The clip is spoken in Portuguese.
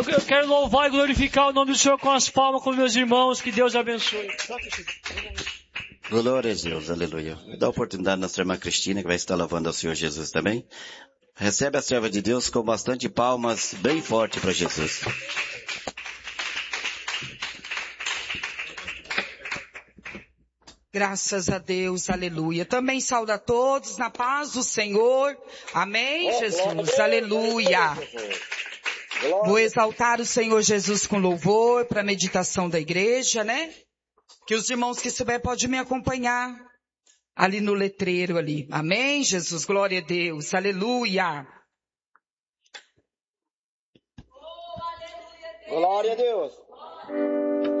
Eu quero louvar e glorificar o nome do Senhor com as palmas com meus irmãos. Que Deus abençoe. Glória a Deus, aleluia. Dá a oportunidade à nossa irmã Cristina, que vai estar louvando ao Senhor Jesus também. Recebe a serva de Deus com bastante palmas, bem forte para Jesus. Graças a Deus, aleluia. Também saúdo a todos na paz do Senhor. Amém, Jesus, aleluia. Vou exaltar o Senhor Jesus com louvor para a meditação da igreja, né? Que os irmãos que souber podem me acompanhar ali no letreiro ali. Amém, Jesus, glória a Deus, aleluia. Glória a Deus.